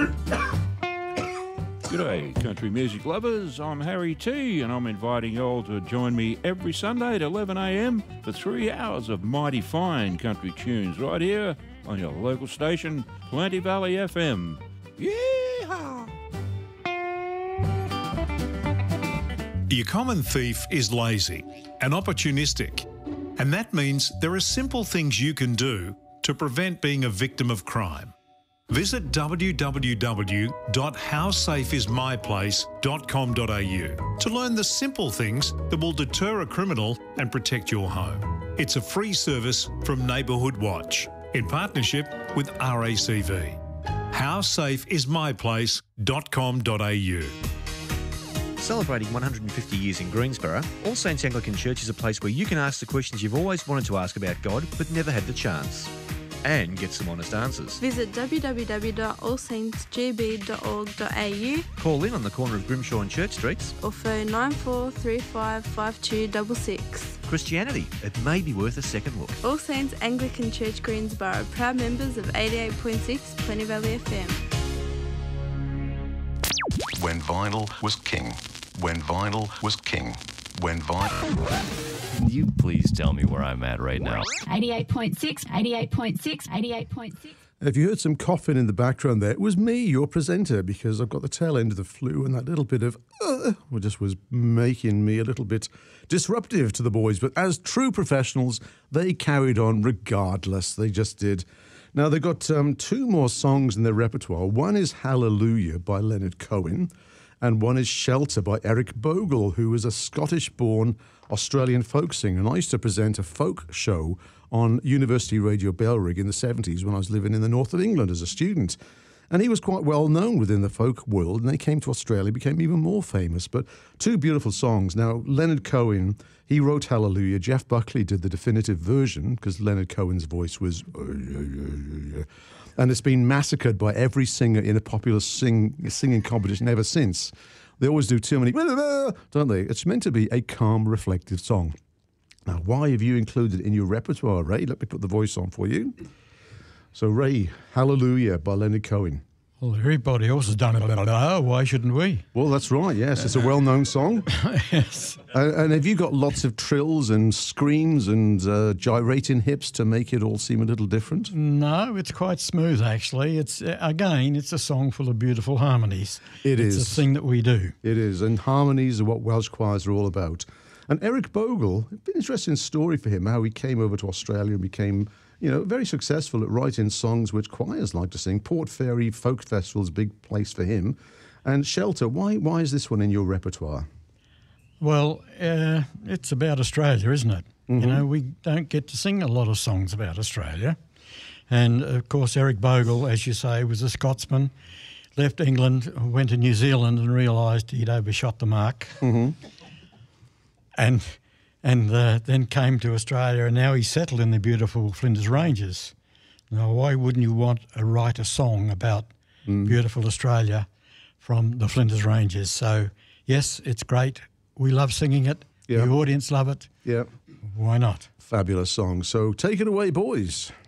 G'day, country music lovers. I'm Harry T, and I'm inviting you all to join me every Sunday at 11 a.m. for 3 hours of mighty fine country tunes right here on your local station, Plenty Valley FM. Yeehaw! Your common thief is lazy and opportunistic, and that means there are simple things you can do to prevent being a victim of crime. Visit www.howsafeismyplace.com.au to learn the simple things that will deter a criminal and protect your home. It's a free service from Neighbourhood Watch in partnership with RACV. Howsafeismyplace.com.au. Celebrating 150 years in Greensborough, All Saints Anglican Church is a place where you can ask the questions you've always wanted to ask about God but never had the chance, and get some honest answers. Visit www.allsaintsgb.org.au. Call in on the corner of Grimshaw and Church Streets. Or phone 94355266. Christianity, it may be worth a second look. All Saints Anglican Church Greensborough, proud members of 88.6 Plenty Valley FM. When vinyl was king. When vinyl was king. When vinyl... Can you please tell me where I'm at right now? 88.6, 88.6, 88.6. If you heard some coughing in the background there, it was me, your presenter, because I've got the tail end of the flu, and that little bit of just was making me a little bit disruptive to the boys. But as true professionals, they carried on regardless. They just did. Now, they've got two more songs in their repertoire. One is Hallelujah by Leonard Cohen, and one is Shelter by Eric Bogle, who was a Scottish-born Australian folk singer. And I used to present a folk show on University Radio Belrig in the 70s when I was living in the north of England as a student. And he was quite well known within the folk world, and they came to Australia, became even more famous. But two beautiful songs. Now, Leonard Cohen, he wrote Hallelujah. Jeff Buckley did the definitive version because Leonard Cohen's voice was... And it's been massacred by every singer in a popular singing competition ever since. They always do too many, don't they? It's meant to be a calm, reflective song. Now, why have you included it in your repertoire, Ray? Let me put the voice on for you. So, Ray, Hallelujah by Leonard Cohen. Well, everybody else has done it. Why shouldn't we? Well, that's right, yes. It's a well-known song. Yes. And have you got lots of trills and screams and gyrating hips to make it all seem a little different? No, it's quite smooth, actually. It's a song full of beautiful harmonies. It's a thing that we do. It is, and harmonies are what Welsh choirs are all about. And Eric Bogle, it's been an interesting story for him, how he came over to Australia and became... very successful at writing songs which choirs like to sing. Port Fairy Folk Festival is a big place for him. And Shelter, why is this one in your repertoire? Well, it's about Australia, isn't it? Mm-hmm. We don't get to sing a lot of songs about Australia. And, of course, Eric Bogle, as you say, was a Scotsman, left England, went to New Zealand and realised he'd overshot the mark. Mm-hmm. And then came to Australia, and now he's settled in the beautiful Flinders Ranges. Now, why wouldn't you want to write a song about beautiful Australia from the Flinders Ranges? So, yes, it's great. We love singing it. Yeah. The audience love it. Yeah. Why not? Fabulous song. So take it away, boys.